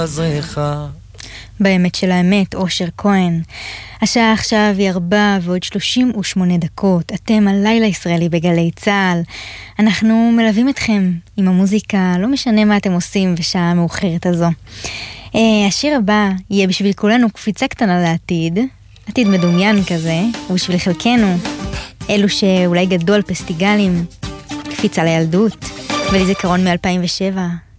באמת של האמת, אושר כהן. השעה עכשיו היא 4:38. אתם על לילה ישראלי בגלי צהל. אנחנו מלווים אתכם עם המוזיקה, לא משנה מה אתם עושים בשעה המאוחרת הזו. השיר הבא יהיה בשביל כולנו קפיצה קטנה לעתיד, עתיד מדומיין כזה, ובשביל חלקנו, אלו שאולי גדול פסטיגלים, קפיצה לילדות, ולזיכרון מ-2007.